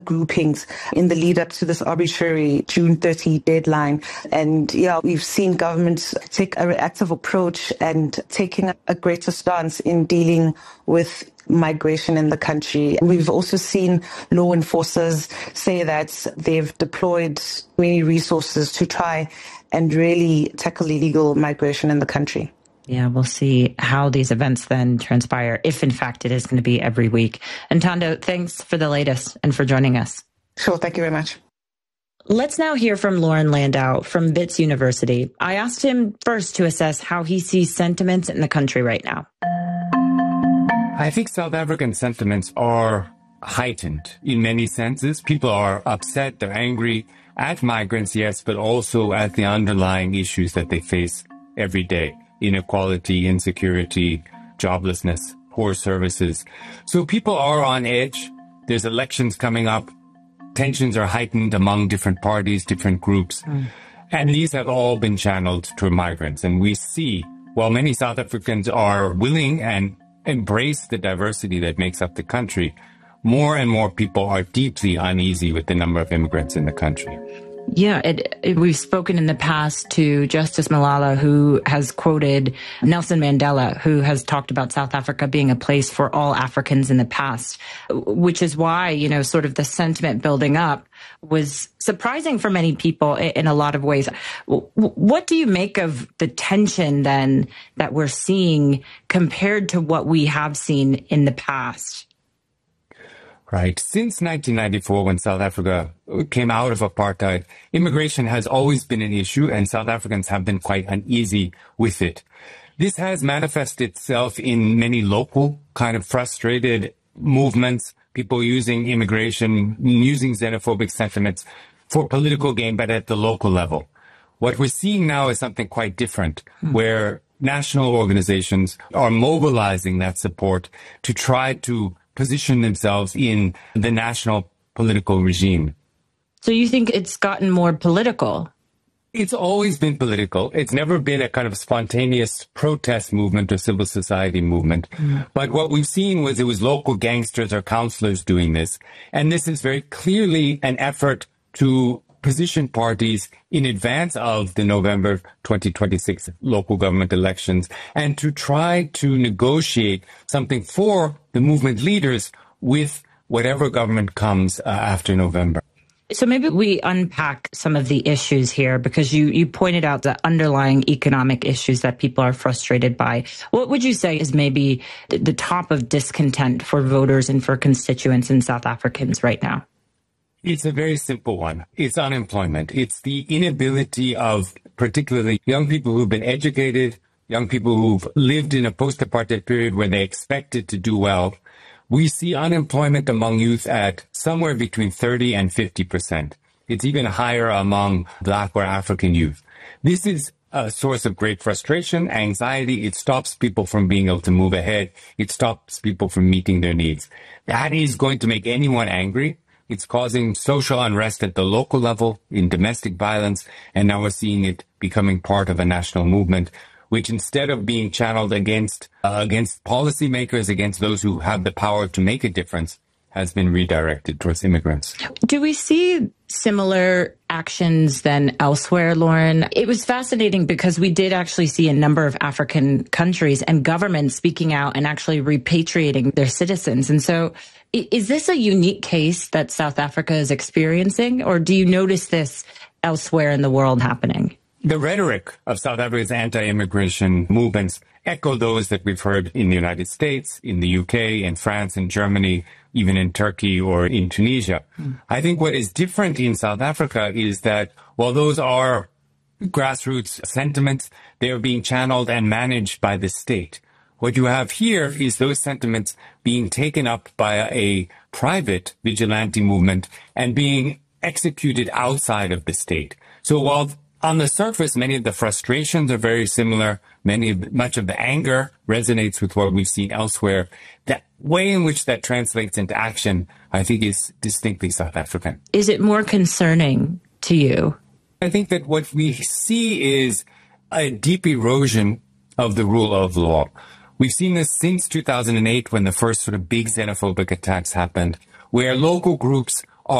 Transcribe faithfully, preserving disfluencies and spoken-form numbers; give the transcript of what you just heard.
groupings in the lead up to this arbitrary June thirtieth deadline. And yeah, we've seen governments take a reactive approach and taking a greater stance in dealing with migration in the country. We've also seen law enforcers say that they've deployed many resources to try and really tackle illegal migration in the country. Yeah, we'll see how these events then transpire, if in fact it is going to be every week. Ntando, thanks for the latest and for joining us. Sure, thank you very much. Let's now hear from Loren Landau from Wits University. I asked him first to assess how he sees sentiments in the country right now. I think South African sentiments are heightened in many senses. People are upset, they're angry at migrants, yes, but also at the underlying issues that they face every day. Inequality, insecurity, joblessness, poor services. So people are on edge. There's elections coming up. Tensions are heightened among different parties, different groups. Mm. And these have all been channeled to migrants. And we see, while many South Africans are willing and embrace the diversity that makes up the country, more and more people are deeply uneasy with the number of immigrants in the country. Yeah, it, it, we've spoken in the past to Justice Malala, who has quoted Nelson Mandela, who has talked about South Africa being a place for all Africans in the past, which is why, you know, sort of the sentiment building up was surprising for many people in a lot of ways. What do you make of the tension then that we're seeing compared to what we have seen in the past? Right. Since nineteen ninety-four, when South Africa came out of apartheid, immigration has always been an issue, and South Africans have been quite uneasy with it. This has manifested itself in many local kind of frustrated movements, people using immigration, using xenophobic sentiments for political gain, but at the local level. What we're seeing now is something quite different, hmm. where national organizations are mobilizing that support to try to position themselves in the national political regime. So you think it's gotten more political? It's always been political. It's never been a kind of spontaneous protest movement or civil society movement. Mm. But what we've seen was it was local gangsters or councillors doing this. And this is very clearly an effort to position parties in advance of the November twenty twenty-six local government elections and to try to negotiate something for the movement leaders with whatever government comes uh, after November. So maybe we unpack some of the issues here, because you, you pointed out the underlying economic issues that people are frustrated by. What would you say is maybe the top of discontent for voters and for constituents and South Africans right now? It's a very simple one. It's unemployment. It's the inability of particularly young people who've been educated, young people who've lived in a post-apartheid period where they expected to do well. We see unemployment among youth at somewhere between thirty and fifty percent. It's even higher among Black or African youth. This is a source of great frustration, anxiety. It stops people from being able to move ahead. It stops people from meeting their needs. That is going to make anyone angry. It's causing social unrest at the local level in domestic violence, and now we're seeing it becoming part of a national movement, which instead of being channeled against uh, against policymakers, against those who have the power to make a difference, has been redirected towards immigrants. Do we see similar actions then elsewhere, Loren? It was fascinating because we did actually see a number of African countries and governments speaking out and actually repatriating their citizens. And so is this a unique case that South Africa is experiencing, or do you notice this elsewhere in the world happening? The rhetoric of South Africa's anti-immigration movements echo those that we've heard in the United States, in the U K, in France, in Germany, even in Turkey or in Tunisia. Mm. I think what is different in South Africa is that while those are grassroots sentiments, they are being channeled and managed by the state. What you have here is those sentiments being taken up by a private vigilante movement and being executed outside of the state. So while on the surface, many of the frustrations are very similar, many of, much of the anger resonates with what we've seen elsewhere, that way in which that translates into action, I think, is distinctly South African. Is it more concerning to you? I think that what we see is a deep erosion of the rule of law. We've seen this since two thousand eight, when the first sort of big xenophobic attacks happened, where local groups